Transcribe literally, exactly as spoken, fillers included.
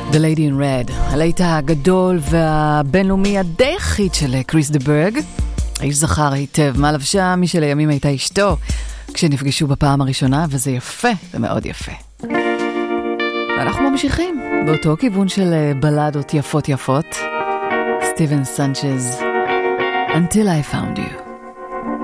The Lady in Red, הלהיט הגדול והבינלאומי הדי יחיד של קריס דה ברג. האיש זכר היטב מה לבשה מי שלימים הייתה אשתו כשנפגשו בפעם הראשונה, וזה יפה, זה מאוד יפה. ואנחנו ממשיכים באותו כיוון של בלדות יפות יפות. סטיבן סנצ'ז, Until I Found You.